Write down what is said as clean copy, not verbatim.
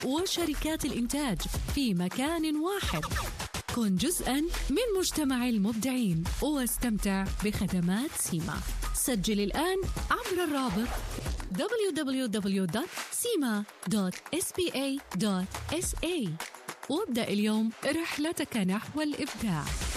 وشركات الإنتاج في مكان واحد. كن جزءاً من مجتمع المبدعين واستمتع بخدمات سيما. سجل الآن عبر الرابط www.sima.spa.sa وابدأ اليوم رحلتك نحو الإبداع.